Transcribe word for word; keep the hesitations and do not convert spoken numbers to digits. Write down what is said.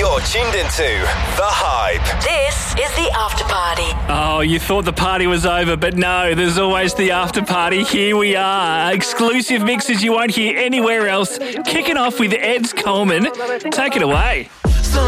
You're tuned into The Hype. This is the after party. Oh, you thought the party was over, but no, there's always the after party. Here we are. Exclusive mixes you won't hear anywhere else. Kicking off with Eds Coleman. Take it away.